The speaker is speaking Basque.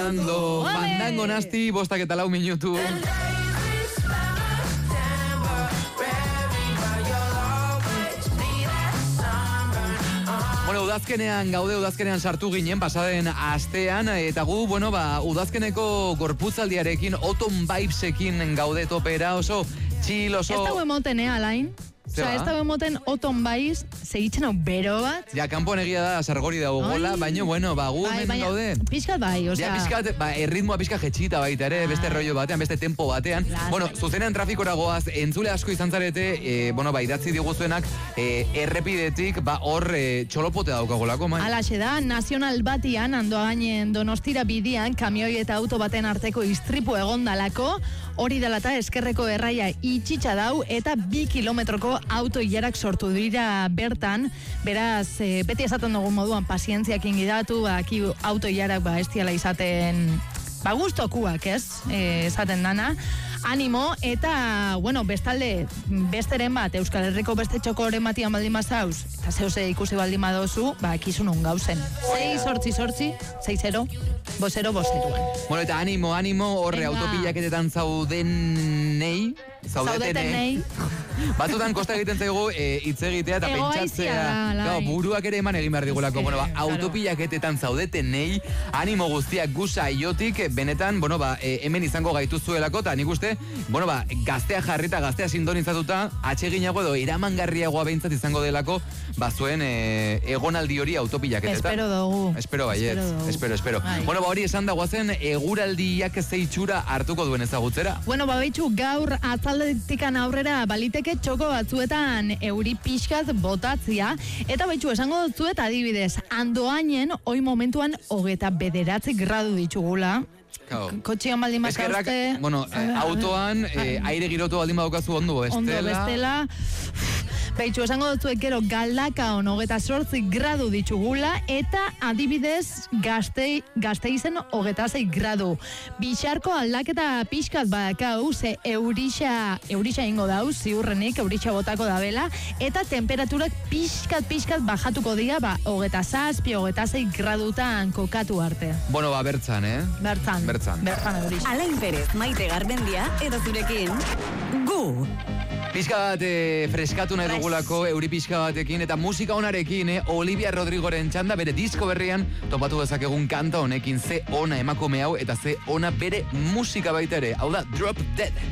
mundo. Fandango nasti, 5:04 minutu. Bueno, udazkenean sartu ginen, pasaden astean, eta gu, udazkeneko gorputzaldiarekin, autumn vibesekin gaude topera, oso chill, oso... Ez dago emoten, Alain? Osea, ez dago emoten autumn vibes, segitzen hau bero bat. Ja, kanpoan egia da, sargori dago gola, baina, gu hemen gaude. Pixkat bai, osea... Ja, pixkat, erritmoa pixka jetxita baita ere, beste rollo batean, beste tempo batean. Bueno, zuzenean trafikora goaz, entzule asko izan zarete, idatzi diguzuenak, errepidetik, hor txolopote daukagolako, mai. Alaxe da, nazional batian, Andoainen Donostira bidian, kamioi eta auto baten arteko istripu egondalako, hori dela eta eskerreko erraia itxitsa dau, eta 2 kilometroko auto ilarak sortu dira bertan, beraz, beti esaten dugun moduan, pazientziakin gidatu, aki auto ilarak ez diala izaten, gustokuak, ez? Esaten dana. Animo, eta, bestalde, besteren bat, Euskal Herriko beste txokoren batian baldin bazauz, eta zeuse ikusi baldin badozu, ekizun un gauzen. 6-8-6-0, 0-0-0-an. Bueno, eta animo, horre autopilaketetan zaudenei. Batzutan kosta egiten zaigu hitz egitea eta pentsatzea. Buruak ere eman egin behar digulako. Autopilaketetan zaudetenei, animo guztiak gusa iotik, benetan, hemen izango gaituzuelako, eta nik uste, gaztea jarrita, gaztea sintonizatuta, atseginago edo eramangarriagoa behintzat izango delako, zuen egonaldi hori autopilaketetan. Espero dugu. Espero baiet, espero. Hori esan da guazen, eguraldiak zeitxura hartuko duen ezagutzera. Baitxu, gaur atzaldetikan aurrera baliteke txoko batzuetan euri pixkaz botatzia, eta baitxu esango dutzuet adibidez, Andoainen oi momentuan 29 gradu ditugula. Kotxian baldin bakauzte. Autoan aire girotu baldin badaukazu ondo bestela. Baitxu, esango dutzuek gero Galdakaon 28 gradu ditugula, eta adibidez Gasteizen 26 gradu. Bixarko aldaketa pixkat badakau, ze eurixa ingo dau, ziurrenik, eurixa botako dabela, eta temperaturak pixkat bajatuko dira, 27-26 gradutan kokatu arte. Bertzan, Bertzan eurixa. Alain Perez, Maite Garmendia, edo zurekin, gu! Pixka bat freskatu nahi dugulako, euri pixka batekin, eta musika honarekin, Olivia Rodrigoren txanda, bere disko berrian, topatu dezakegun kanta honekin, ze ona emakume hau, eta ze ona bere musika baita ere, hau da Drop Dead.